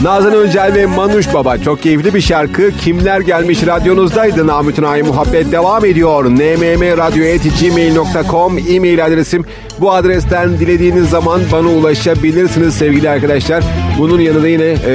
Nazan Öncel ve Manuş Baba. Çok keyifli bir şarkı. Kimler gelmiş radyonuzdaydı? Namık Tünay muhabbet devam ediyor. nmmradyo@gmail.com e-mail adresim. Bu adresten dilediğiniz zaman bana ulaşabilirsiniz sevgili arkadaşlar. Bunun yanında yine